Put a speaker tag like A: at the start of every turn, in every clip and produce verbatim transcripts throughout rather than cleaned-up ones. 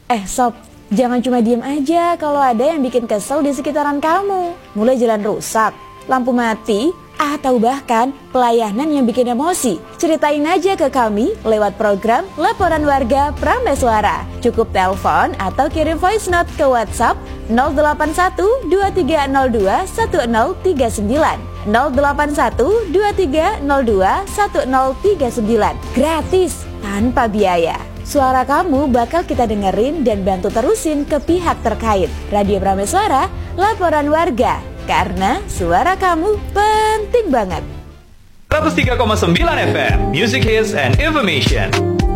A: Eh sob, jangan cuma diem aja kalau ada yang bikin kesel di sekitaran kamu. Mulai jalan rusak, lampu mati, atau bahkan pelayanan yang bikin emosi. Ceritain aja ke kami lewat program Laporan Warga Prameswara. Cukup telepon atau kirim voice note ke WhatsApp nol delapan satu dua tiga nol dua satu nol tiga sembilan nol delapan satu dua tiga nol dua satu nol tiga sembilan. Gratis, tanpa biaya. Suara kamu bakal kita dengerin dan bantu terusin ke pihak terkait. Radio Prameswara, Laporan Warga. Karena suara kamu penting banget.
B: seratus tiga koma sembilan F M, Music Hits and Information.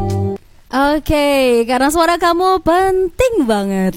C: Oke, okay, karena suara kamu penting banget.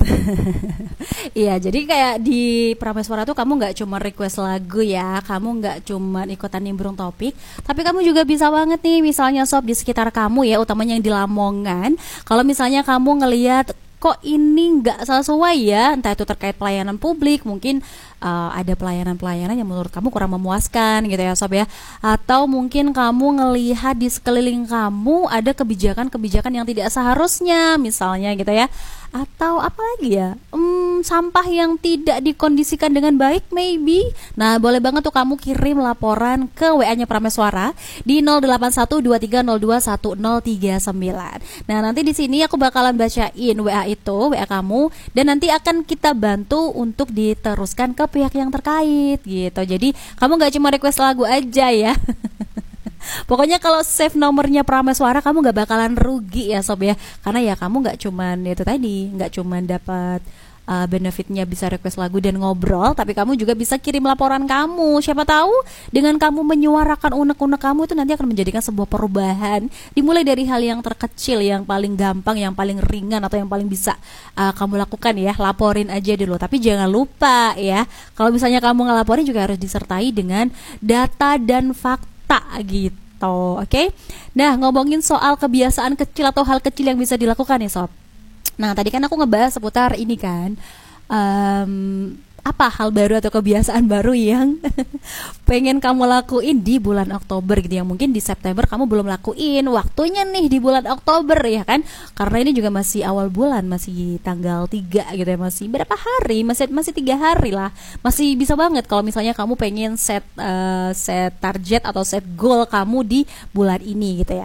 C: Iya, jadi kayak di Prameswara tuh kamu gak cuma request lagu ya, kamu gak cuma ikutan nimbrung topik, tapi kamu juga bisa banget nih, misalnya sob di sekitar kamu ya, utamanya yang di Lamongan. Kalau misalnya kamu ngelihat kok ini nggak sesuai ya, entah itu terkait pelayanan publik, mungkin uh, ada pelayanan-pelayanan yang menurut kamu kurang memuaskan gitu ya sob ya, atau mungkin kamu ngelihat di sekeliling kamu ada kebijakan-kebijakan yang tidak seharusnya misalnya gitu ya, atau apa lagi ya, hmm, sampah yang tidak dikondisikan dengan baik maybe. Nah boleh banget tuh kamu kirim laporan ke W A-nya Prameswara di nol delapan satu dua tiga nol dua satu nol tiga sembilan. Nah nanti di sini aku bakalan bacain W A itu, W A kamu, dan nanti akan kita bantu untuk diteruskan ke pihak yang terkait gitu. Jadi kamu gak cuma request lagu aja ya. Pokoknya kalau save nomornya Prameswara kamu gak bakalan rugi ya sob ya, karena ya kamu gak cuman itu tadi, gak cuman dapat uh, benefitnya bisa request lagu dan ngobrol, tapi kamu juga bisa kirim laporan kamu. Siapa tahu dengan kamu menyuarakan unek-unek kamu itu nanti akan menjadikan sebuah perubahan, dimulai dari hal yang terkecil, yang paling gampang, yang paling ringan, atau yang paling bisa uh, kamu lakukan ya. Laporin aja dulu, tapi jangan lupa ya, kalau misalnya kamu ngelaporin juga harus disertai dengan data dan fakta gitu, oke? Okay? Nah, ngomongin soal kebiasaan kecil atau hal kecil yang bisa dilakukan ya sob. Nah, tadi kan aku ngebahas seputar ini kan, um, apa hal baru atau kebiasaan baru yang pengen kamu lakuin di bulan Oktober gitu, yang mungkin di September kamu belum lakuin. Waktunya nih di bulan Oktober ya kan, karena ini juga masih awal bulan, masih tanggal tiga gitu ya, masih berapa hari, masih masih tiga hari lah, masih bisa banget kalau misalnya kamu pengen set uh, set target atau set goal kamu di bulan ini gitu ya.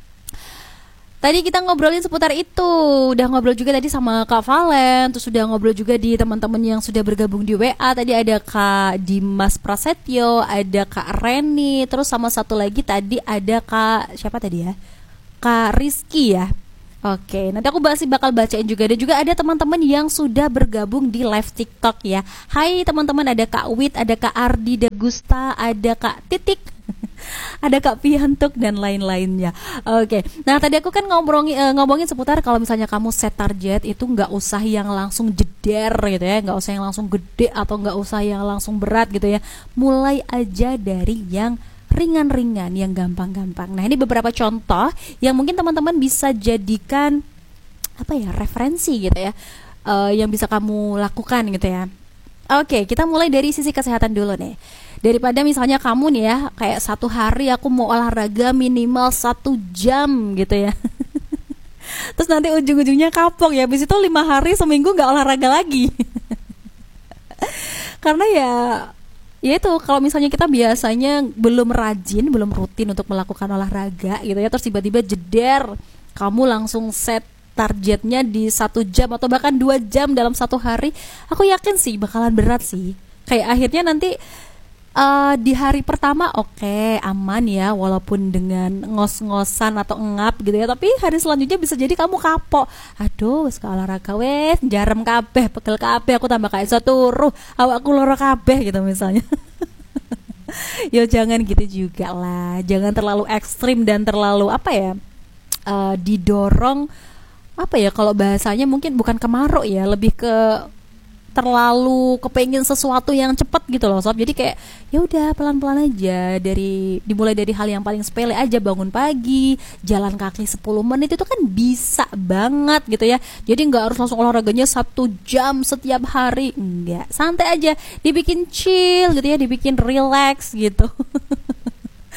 C: Tadi kita ngobrolin seputar itu, udah ngobrol juga tadi sama Kak Valen, terus udah ngobrol juga di teman-teman yang sudah bergabung di W A. Tadi ada Kak Dimas Prasetyo, ada Kak Reni, terus sama satu lagi tadi ada Kak siapa tadi ya? Kak Rizky ya. Oke, nanti aku masih bakal bacain juga. Dan juga ada teman-teman yang sudah bergabung di live TikTok ya. Hai teman-teman, ada Kak Wit, ada Kak Ardi Degusta, ada Kak Titik, ada Kak Piantuk dan lain-lainnya. Oke, nah tadi aku kan ngomongin, uh, ngomongin seputar kalau misalnya kamu set target itu nggak usah yang langsung jeder gitu ya, nggak usah yang langsung gede atau nggak usah yang langsung berat gitu ya. Mulai aja dari yang ringan-ringan, yang gampang-gampang. Nah ini beberapa contoh yang mungkin teman-teman bisa jadikan apa ya, referensi gitu ya, uh, yang bisa kamu lakukan gitu ya. Oke, kita mulai dari sisi kesehatan dulu nih. Daripada misalnya kamu nih ya, kayak satu hari aku mau olahraga minimal satu jam gitu ya. Terus nanti ujung-ujungnya kapok ya, habis itu lima hari seminggu gak olahraga lagi. Karena ya ya itu, kalau misalnya kita biasanya belum rajin, belum rutin untuk melakukan olahraga gitu ya, terus tiba-tiba jeder, kamu langsung set targetnya di satu jam atau bahkan dua jam dalam satu hari, aku yakin sih bakalan berat sih. Kayak akhirnya nanti uh, di hari pertama oke okay, aman ya, walaupun dengan ngos-ngosan atau ngap gitu ya, tapi hari selanjutnya bisa jadi kamu kapok. Aduh, sekali olahraga wes jarem kabeh, pegel kabeh, aku tambah kayak iso turu, awakku loro kabeh gitu misalnya. Ya jangan gitu juga lah, jangan terlalu ekstrim dan terlalu apa ya, uh, didorong apa ya, kalau bahasanya mungkin bukan kemaruk ya, lebih ke terlalu kepengen sesuatu yang cepat gitu loh sob. Jadi kayak ya udah pelan-pelan aja, dari dimulai dari hal yang paling sepele aja, bangun pagi, jalan kaki sepuluh menit itu kan bisa banget gitu ya. Jadi nggak harus langsung olahraganya satu jam setiap hari, enggak, santai aja, dibikin chill gitu ya, dibikin relax gitu.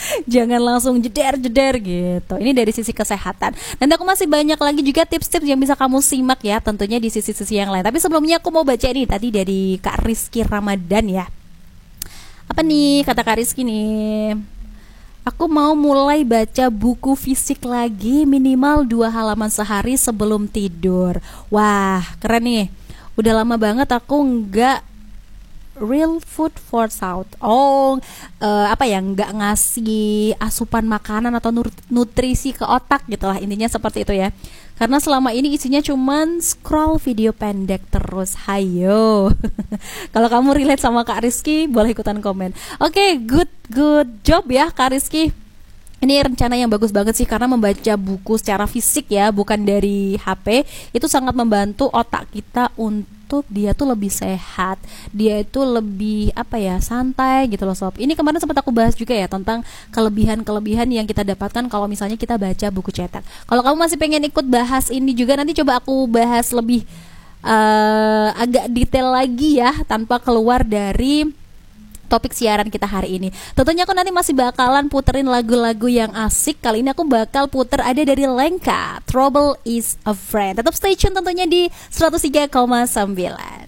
C: Jangan langsung jeder-jeder gitu. Ini dari sisi kesehatan. Nanti aku masih banyak lagi juga tips-tips yang bisa kamu simak ya, tentunya di sisi-sisi yang lain. Tapi sebelumnya aku mau baca nih tadi dari Kak Rizky Ramadan ya. Apa nih kata Kak Rizky nih? Aku mau mulai baca buku fisik lagi minimal dua halaman sehari sebelum tidur. Wah, keren nih. Udah lama banget aku nggak real food for thought. Oh, uh, apa ya, nggak ngasih asupan makanan atau nutrisi ke otak gitu lah, intinya seperti itu ya. Karena selama ini isinya cuman scroll video pendek terus. Hayo. Kalau kamu relate sama Kak Rizky, boleh ikutan komen. Oke, okay, good good job ya Kak Rizky. Ini rencana yang bagus banget sih, karena membaca buku secara fisik ya, bukan dari H P, itu sangat membantu otak kita untuk dia tuh lebih sehat, dia itu lebih apa ya, santai gitu loh sob. Ini kemarin sempat aku bahas juga ya tentang kelebihan-kelebihan yang kita dapatkan kalau misalnya kita baca buku cetak. Kalau kamu masih pengen ikut bahas ini juga, nanti coba aku bahas lebih uh, agak detail lagi ya, tanpa keluar dari topik siaran kita hari ini. Tentunya aku nanti masih bakalan puterin lagu-lagu yang asik. Kali ini aku bakal puter ada dari Lenka, Trouble is a Friend. Tetap stay tune tentunya di seratus tiga koma sembilan.